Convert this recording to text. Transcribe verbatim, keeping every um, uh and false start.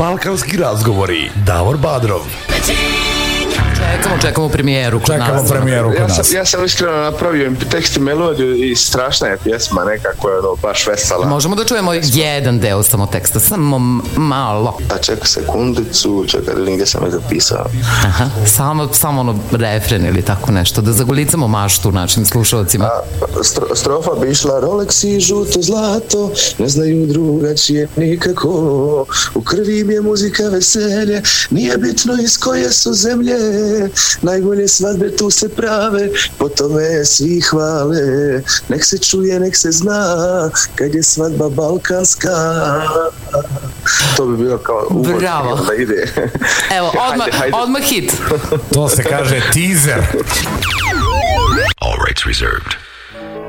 Balkanski razgovori. Davor Badrov. Čekamo, čekamo premijeru kod čekamo nas. premijeru kod ja nas. Sam, ja sam iskreno napravio tekst i melodiju i strašna je pjesma, nekako je ono baš vesela. Možemo da čujemo jedan deo samo teksta, samo malo. A čekaj sekundicu, čekaj da gdje sam je zapisao. Aha, samo, samo ono refren ili tako nešto, da zagolicamo maštu našim slušalcima. A, stro, strofa bi išla: Rolex i žuto zlato, ne znaju drugačije nikako. U krvi mi je muzika veselje, nije bitno iz koje su zemlje. Najbolje svadbe tu se prave, po tome svi hvale. Nek se čuje, nek se zna, kad je svadba balkanska. To bi bilo kao uvod. Bravo. Da ide. Evo, odmah, hajde, hajde. odmah hit. To se kaže teaser. All rights reserved.